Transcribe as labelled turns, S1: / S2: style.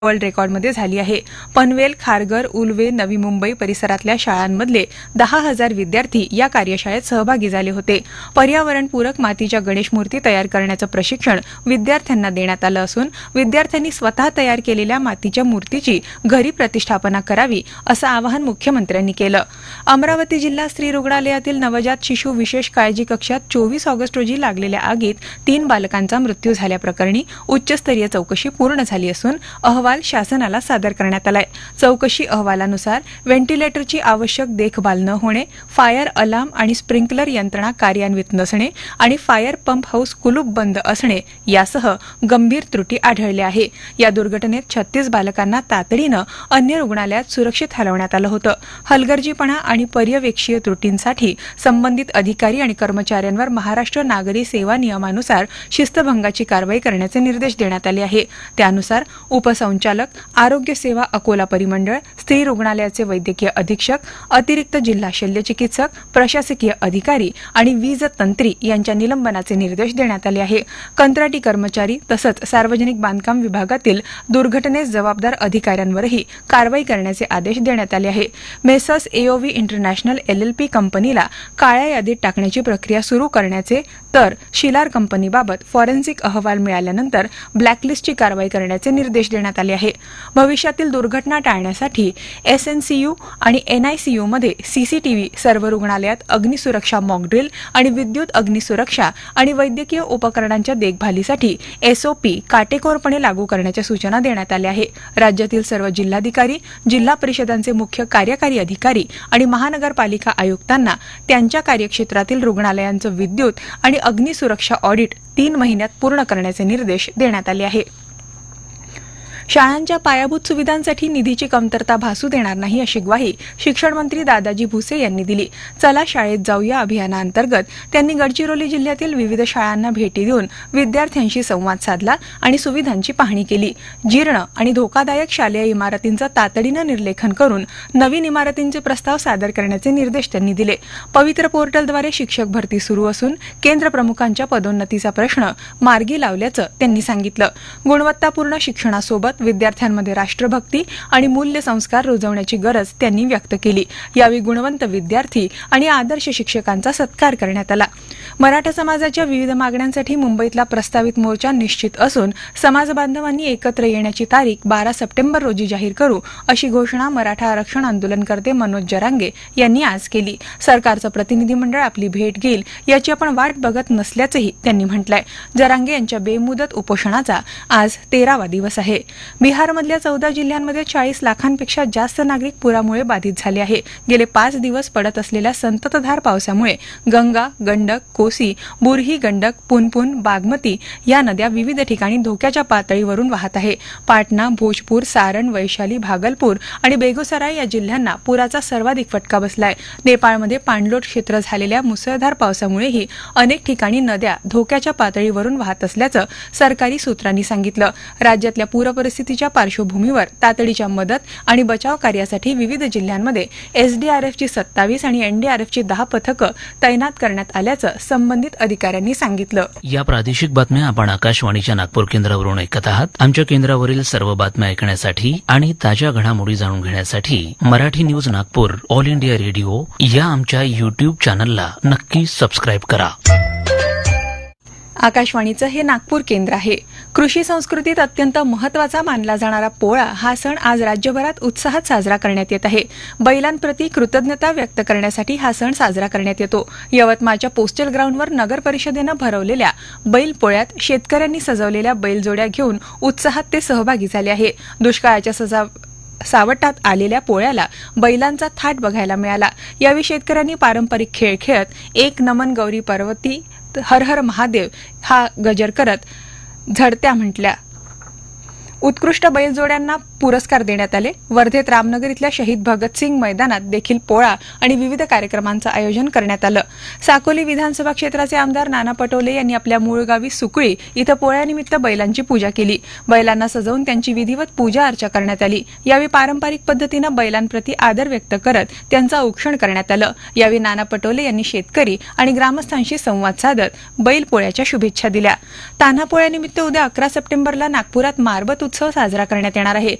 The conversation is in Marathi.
S1: वर्ल्ड रेकॉर्डमध्ये झाली आहे. पनवेल, खारघर, उल्वे, नवी मुंबई परिसरातल्या शाळांमधले 10,000 विद्यार्थी या कार्यशाळेत सहभागी झाले होते. पर्यावरणपूरक मातीच्या गणेश मूर्ती तयार करण्याचं प्रशिक्षण विद्यार्थ्यांना देण्यात आलं असून विद्यार्थ्यांनी स्वतः तयार केलेल्या मातीच्या मूर्तीची घरी प्रतिष्ठापना करावी असं आवाहन मुख्यमंत्र्यांनी केलं. अमरावती जिल्हा स्त्री रुग्णालयातील नवजात शिशू विशेष काळजी कक्षात 24 ऑगस्ट रोजी लागलेल्या आगीत 3 बालकांचा मृत्यू झाल्याप्रकरणी उच्चस्तरीय चौकशी पूर्ण झाली असून अहवाल शासनाला सादर करण्यात आलाय. चौकशी अहवालानुसार व्हेंटिलेटरची आवश्यक देखभाल न होणे, फायर अलार्म आणि स्प्रिंकलर यंत्रणा कार्यान्वित नसणे आणि फायर पंप हाऊस कुलूप बंद असणे यासह गंभीर त्रुटी आढळल्या आहे. या दुर्घटनेत 36 बालकांना तातडीनं अन्य रुग्णालयात सुरक्षित हलवण्यात आलं होतं. हलगर्जीपणा आणि पर्यवेक्षीय त्रुटींसाठी संबंधित अधिकारी आणि कर्मचाऱ्यांवर महाराष्ट्र नागरी सेवा नियमानुसार शिस्तभंगाची कारवाई करण्याचे निर्देश देण्यात आले आहे. त्यानुसार उपसंचालक, आरोग्य सेवा अकोला परिमंडळ, स्त्री रुग्णालयाचे वैद्यकीय अधीक्षक, अतिरिक्त जिल्हा शल्यचिकित्सक, प्रशासकीय अधिकारी आणि वीज तंत्री यांच्या निलंबनाचे निर्देश देण्यात आले आहे. कंत्राटी कर्मचारी तसंच सार्वजनिक बांधकाम विभागातील दुर्घटनेस जबाबदार अधिकाऱ्यांवरही कारवाई करण्याचे आदेश देण्यात आले आहे. मेसर्स एओव्ही इंटरनॅशनल LLP कंपनीला काळ्या यादीत टाकण्याची प्रक्रिया सुरू करण्याचे तर शिलार कंपनीबाबत फॉरेन्सिक अहवाल मिळाल्यानंतर ब्लॅकलिस्टची कारवाई करण्याचे निर्देश देण्यात आले आहे. भविष्यातील दुर्घटना टाळण्यासाठी SNCU आणि NICU मध्ये CCTV, सर्व रुग्णालयात अग्निसुरक्षा मॉकड्रिल आणि विद्युत अग्निसुरक्षा आणि वैद्यकीय उपकरणांच्या देखभालीसाठी SOP काटेकोरपणे लागू करण्याच्या सूचना देण्यात आल्या आहेत. राज्यातील सर्व जिल्हाधिकारी, जिल्हा परिषदांचे मुख्य कार्यकारी अधिकारी आणि महानगरपालिका आयुक्तांना त्यांच्या कार्यक्षेत्रातील रुग्णालयांचं विद्युत आणि अग्निसुरक्षा ऑडिट 3 महिन्यात पूर्ण करण्याचे निर्देश देण्यात आले आहेत. शाळांच्या पायाभूत सुविधांसाठी निधीची कमतरता भासू देणार नाही अशी ग्वाही शिक्षण मंत्री दादाजी भुसे यांनी दिली. चला शाळेत जाऊया अभियानाअंतर्गत त्यांनी गडचिरोली जिल्ह्यातील विविध शाळांना भेटी देऊन विद्यार्थ्यांशी संवाद साधला आणि सुविधांची पाहणी केली. जीर्ण आणि धोकादायक शालेय इमारतींचं तातडीनं निर्लेखन करून नवीन इमारतींचे प्रस्ताव सादर करण्याचे निर्देश त्यांनी दिले. पवित्र पोर्टलद्वारे शिक्षक भरती सुरू असून केंद्र प्रमुखांच्या पदोन्नतीचा प्रश्न मार्गी लावल्याचं त्यांनी सांगितलं. गुणवत्तापूर्ण शिक्षणासोबत विद्यार्थ्यांमध्ये राष्ट्रभक्ती आणि मूल्य संस्कार रुजवण्याची गरज त्यांनी व्यक्त केली. यावेळी गुणवंत विद्यार्थी आणि आदर्श शिक्षकांचा सत्कार करण्यात आला. मराठा समाजाच्या विविध मागण्यांसाठी मुंबईतला प्रस्तावित मोर्चा निश्चित असून समाज बांधवांनी एकत्र येण्याची तारीख 12 सप्टेंबर रोजी जाहीर करू अशी घोषणा मराठा आरक्षण आंदोलनकर्ते मनोज जरांगे यांनी आज केली. सरकारचं प्रतिनिधिमंडळ आपली भेट घेईल याची आपण वाट बघत नसल्याचंही त्यांनी म्हटलंय. जरांगे यांच्या बेमुदत उपोषणाचा आज 13वा दिवस आहे. बिहारमधल्या 14 जिल्ह्यांमध्ये 40 लाखांपेक्षा जास्त नागरिक पुरामुळे बाधित झाले आहे. गेले 5 दिवस पडत असलेल्या संततधार पावसामुळे गंगा, गंडक, कोसी, बुरही गंडक, पुनपुन, बागमती या नद्या विविध ठिकाणी धोक्याच्या पातळीवरून वाहत आहे. पाटणा, भोजपूर, सारण, वैशाली, भागलपूर आणि बेगुसराय या जिल्ह्यांना पुराचा सर्वाधिक फटका बसलाय. नेपाळमध्ये पाणलोट क्षेत्र झालेल्या मुसळधार पावसामुळेही अनेक ठिकाणी नद्या धोक्याच्या पातळीवरून वाहत असल्याचं सरकारी सूत्रांनी सांगितलं. राज्यातल्या पूर परिस्थितीच्या पार्श्वभूमीवर तातडीच्या मदत आणि बचाव कार्यासाठी विविध जिल्ह्यांमध्ये SDRFची 27 आणि NDRFची 10 पथकं तैनात करण्यात आल्याचं संबंधित अधिकाऱ्यांनी सांगितलं.
S2: या प्रादेशिक बातम्या आपण आकाशवाणीच्या नागपूर केंद्रावरून ऐकत आहात. आमच्या केंद्रावरील सर्व बातम्या ऐकण्यासाठी आणि ताज्या घडामोडी जाणून घेण्यासाठी Marathi news Nagpur all India radio या आमच्या YouTube चॅनलला नक्की सबस्क्राईब करा.
S1: आकाशवाणीचं हे नागपूर केंद्र आहे. कृषी संस्कृतीत अत्यंत महत्त्वाचा मानला जाणारा पोळा हा सण आज राज्यभरात उत्साहात साजरा करण्यात येत आहे. बैलांप्रती कृतज्ञता व्यक्त करण्यासाठी हा सण साजरा करण्यात येतो. यवतमाळच्या पोस्टल ग्राउंडवर नगर परिषदेनं भरवलेल्या बैल पोळ्यात शेतकऱ्यांनी सजवलेल्या बैलजोड्या घेऊन उत्साहात ते सहभागी झाले आहे. दुष्काळाच्या सावटात आलेल्या पोळ्याला बैलांचा थाट बघायला मिळाला. यावेळी शेतकऱ्यांनी पारंपरिक खेळ खेळत एक नमन गौरी पार्वती हर हर महादेव हा गजर करत झडत्या म्हटल्या. उत्कृष्ट बैलजोड्यांना पुरस्कार देण्यात आले. वर्धेत रामनगर इथल्या शहीद भगतसिंग मैदानात देखील पोळा आणि विविध कार्यक्रमांचं आयोजन करण्यात आलं. साकोली विधानसभा क्षेत्राचे आमदार नाना पटोले यांनी आपल्या मूळ गावी सुकळी इथं पोळ्यानिमित्त बैलांची पूजा केली. बैलांना सजवून त्यांची विधिवत पूजा अर्चा करण्यात आली. यावेळी पारंपरिक पद्धतीनं बैलांप्रती आदर व्यक्त करत त्यांचं औक्षण करण्यात आलं. यावेळी नाना पटोले यांनी शेतकरी आणि ग्रामस्थांशी संवाद साधत बैल पोळ्याच्या शुभेच्छा दिल्या. तान्हा पोळ्यानिमित्त उद्या 11 सप्टेंबरला नागपुरात मारबत उत्सव साजरा करण्यात येणार आहे